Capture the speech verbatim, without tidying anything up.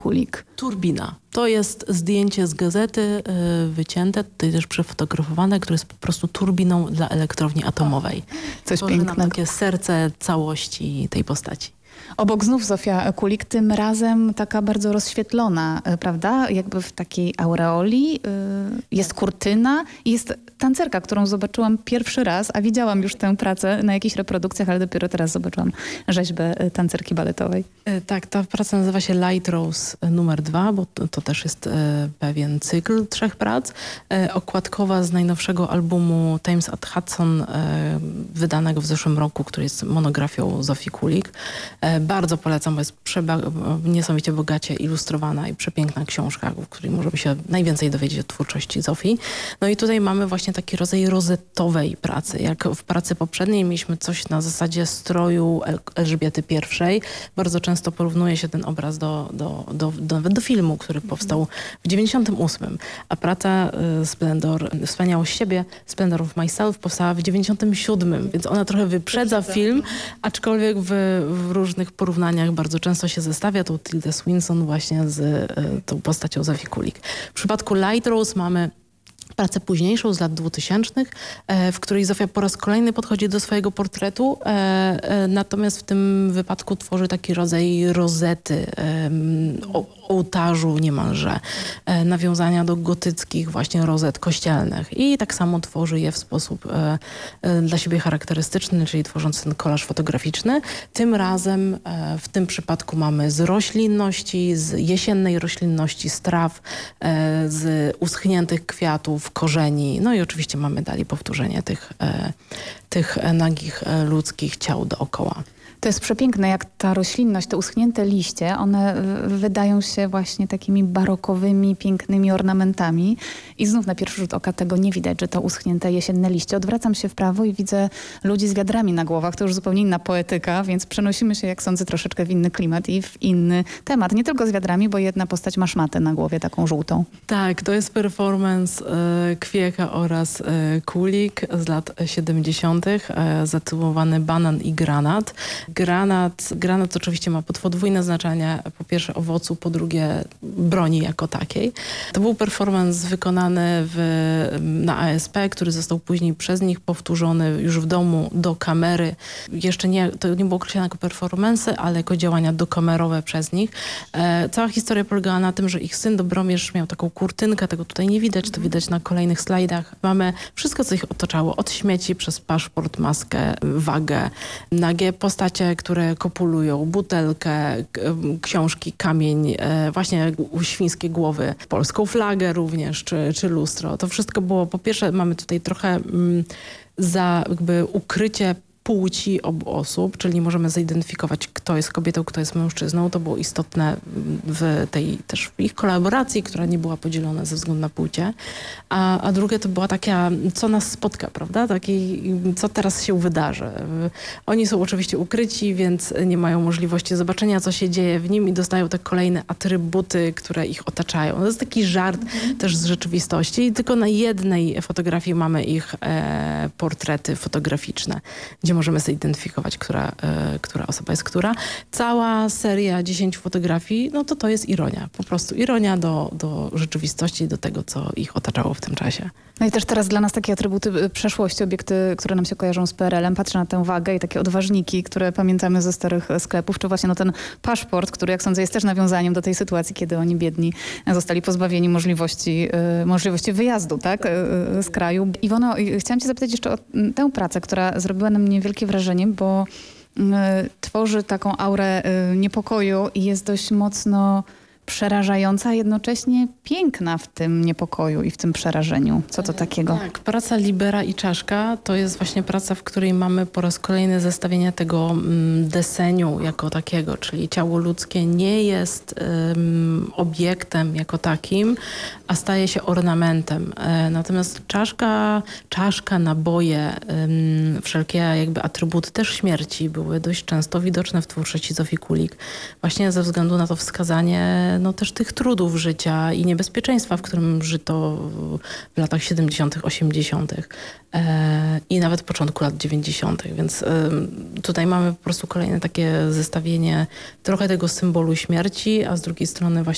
Kulik? Turbina. To jest zdjęcie z gazety y, wycięte, tutaj też przefotografowane, które jest po prostu turbiną dla elektrowni atomowej. Coś Tworzy nam pięknego. takie serce całości tej postaci. Obok znów Zofia Kulik, tym razem taka bardzo rozświetlona, y, prawda? Jakby w takiej aureoli. y, Jest kurtyna i jest tancerka, którą zobaczyłam pierwszy raz, a widziałam już tę pracę na jakichś reprodukcjach, ale dopiero teraz zobaczyłam rzeźbę y, tancerki baletowej. Y, Tak, ta praca nazywa się Light Rose numer dwa, bo to, to też jest y, pewien cykl trzech prac. Y, okładkowa z najnowszego albumu Thames at Hudson, y, wydanego w zeszłym roku, który jest monografią Zofii Kulik. Y, bardzo polecam, bo jest przeba- niesamowicie bogacie ilustrowana i przepiękna książka, w której możemy się najwięcej dowiedzieć o twórczości Zofii. No i tutaj mamy właśnie taki rodzaj rozetowej pracy. Jak w pracy poprzedniej mieliśmy coś na zasadzie stroju El- Elżbiety I. Bardzo często porównuje się ten obraz do, do, do, do, nawet do filmu, który powstał w dziewięćdziesiątym ósmym. A praca y, Splendor, Wspaniałość siebie, Splendor of Myself powstała w dziewięćdziesiątym siódmym, więc ona trochę wyprzedza film, aczkolwiek w, w różnych porównaniach bardzo często się zestawia tą Tildę Swinton właśnie z y, tą postacią Zofii Kulik. W przypadku Light Rose mamy pracę późniejszą z lat dwutysięcznych, e, w której Zofia po raz kolejny podchodzi do swojego portretu, e, e, natomiast w tym wypadku tworzy taki rodzaj rozety, e, o, ołtarzu niemalże, e, nawiązania do gotyckich właśnie rozet kościelnych i tak samo tworzy je w sposób e, e, dla siebie charakterystyczny, czyli tworząc ten kolaż fotograficzny. Tym razem e, w tym przypadku mamy z roślinności, z jesiennej roślinności, z traw, e, z uschniętych kwiatów, korzeni, no i oczywiście mamy dalej powtórzenie tych, e, tych nagich e, ludzkich ciał dookoła. To jest przepiękne, jak ta roślinność, te uschnięte liście, one y, wydają się właśnie takimi barokowymi, pięknymi ornamentami i znów na pierwszy rzut oka tego nie widać, że to uschnięte jesienne liście. Odwracam się w prawo i widzę ludzi z wiadrami na głowach. To już zupełnie inna poetyka, więc przenosimy się, jak sądzę, troszeczkę w inny klimat i w inny temat. Nie tylko z wiadrami, bo jedna postać ma szmatę na głowie, taką żółtą. Tak, to jest performance e, Kwieka oraz e, Kulik z lat siedemdziesiątych. E, zatytułowany Banan i Granat. Granat, granat oczywiście ma podwójne znaczenie. Po pierwsze owocu, po drugie broni jako takiej. To był performance wykonany w, na A S P, który został później przez nich powtórzony już w domu do kamery. Jeszcze nie, to nie było określone jako performance, ale jako działania dokamerowe przez nich. E, cała historia polegała na tym, że ich syn Dobromierz miał taką kurtynkę, tego tutaj nie widać, to widać na kolejnych slajdach. Mamy wszystko, co ich otaczało, od śmieci przez paszport, maskę, wagę, nagie postacie, które kopulują, butelkę, k- książki, kamień, e, właśnie świńskie głowy, polską flagę również, czy, czy lustro. To wszystko było, po pierwsze mamy tutaj trochę mm, za jakby ukrycie płci obu osób, czyli nie możemy zidentyfikować, kto jest kobietą, kto jest mężczyzną. To było istotne w tej też w ich kolaboracji, która nie była podzielona ze względu na płcie. A, a drugie to była taka, co nas spotka, prawda? Taki, co teraz się wydarzy. Oni są oczywiście ukryci, więc nie mają możliwości zobaczenia, co się dzieje w nim i dostają te kolejne atrybuty, które ich otaczają. To jest taki żart mhm. też z rzeczywistości. I tylko na jednej fotografii mamy ich e, portrety fotograficzne, gdzie możemy zidentyfikować, która, e, która osoba jest która. Cała seria dziesięciu fotografii, no to to jest ironia. Po prostu ironia do, do rzeczywistości, do tego, co ich otaczało w tym czasie. No i też teraz dla nas takie atrybuty przeszłości, obiekty, które nam się kojarzą z P R L-em. Patrzę na tę wagę i takie odważniki, które pamiętamy ze starych sklepów, czy właśnie no ten paszport, który jak sądzę jest też nawiązaniem do tej sytuacji, kiedy oni biedni zostali pozbawieni możliwości, y, możliwości wyjazdu, tak, y, z kraju. Iwono, chciałam cię zapytać jeszcze o tę pracę, która zrobiła na mnie wielkie wrażenie, bo y, tworzy taką aurę y, niepokoju i jest dość mocno przerażająca, a jednocześnie piękna w tym niepokoju i w tym przerażeniu. Co to takiego? Tak, praca Libera i Czaszka to jest właśnie praca, w której mamy po raz kolejny zestawienie tego mm, deseniu jako takiego, czyli ciało ludzkie nie jest um, obiektem jako takim, a staje się ornamentem. E, natomiast czaszka, czaszka, naboje, um, wszelkie jakby atrybuty też śmierci były dość często widoczne w twórczości Zofii Kulik. Właśnie ze względu na to wskazanie no też tych trudów życia i niebezpieczeństwa, w którym żyto w latach siedemdziesiątych, osiemdziesiątych e, i nawet początku lat dziewięćdziesiątych. Więc e, tutaj mamy po prostu kolejne takie zestawienie trochę tego symbolu śmierci, a z drugiej strony właśnie